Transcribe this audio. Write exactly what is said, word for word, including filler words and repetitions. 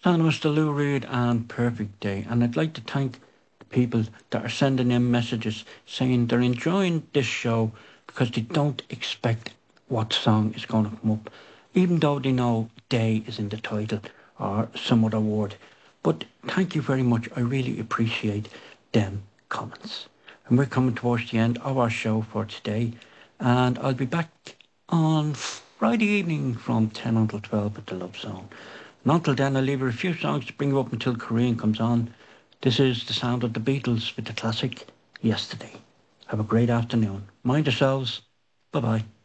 And Mister Lou Reed and Perfect Day. And I'd like to thank the people that are sending in messages saying they're enjoying this show because they don't expect what song is going to come up, even though they know day is in the title or some other word. But thank you very much. I really appreciate them comments. And we're coming towards the end of our show for today. And I'll be back on Friday evening from ten until twelve at the Love Zone. And until then, I'll leave you a few songs to bring you up until Korean comes on. This is the sound of the Beatles with the classic Yesterday. Have a great afternoon. Mind yourselves. Bye bye.